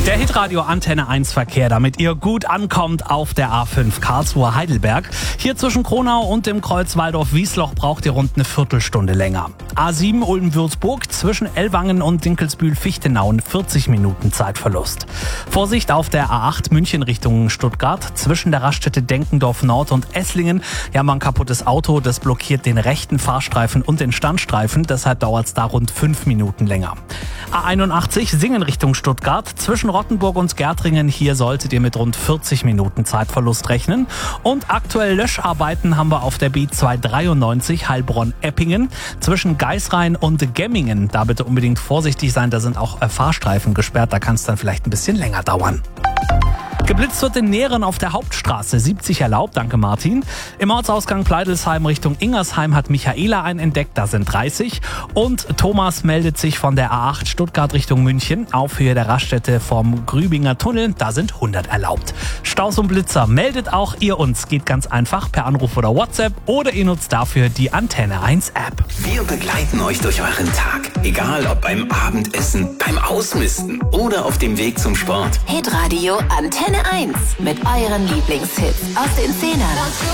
Der Hitradio Antenne 1 Verkehr, damit ihr gut ankommt auf der A5 Karlsruhe-Heidelberg. Hier zwischen Kronau und dem Kreuz Waldorf-Wiesloch braucht ihr rund eine Viertelstunde länger. A7 Ulm-Würzburg zwischen Ellwangen und Dinkelsbühl-Fichtenau 40 Minuten Zeitverlust. Vorsicht auf der A8 München Richtung Stuttgart zwischen der Raststätte Denkendorf Nord und Esslingen. Ja, mal ein kaputtes Auto, das blockiert den rechten Fahrstreifen und den Standstreifen. Deshalb dauert es da rund 5 Minuten länger. A81 Singen Richtung Stuttgart zwischen Rottenburg und Gärtringen. Hier solltet ihr mit rund 40 Minuten Zeitverlust rechnen. Und aktuell Löscharbeiten haben wir auf der B293 Heilbronn-Eppingen zwischen Geisrhein und Gemmingen. Da bitte unbedingt vorsichtig sein, da sind auch Fahrstreifen gesperrt. Da kann es dann vielleicht ein bisschen länger dauern. Geblitzt wird in Nähren auf der Hauptstraße, 70 erlaubt, danke Martin. Im Ortsausgang Pleidelsheim Richtung Ingersheim hat Michaela einen entdeckt, da sind 30. Und Thomas meldet sich von der A8 Stuttgart Richtung München auf Höhe der Raststätte vom Grübinger Tunnel, da sind 100 erlaubt. Staus und Blitzer, meldet auch ihr uns, geht ganz einfach per Anruf oder WhatsApp oder ihr nutzt dafür die Antenne 1 App. Wir begleiten euch durch euren Tag, egal ob beim Abendessen, beim Ausmisten oder auf dem Weg zum Sport. Hitradio Antenne 1 mit euren Lieblingshits aus den 10ern.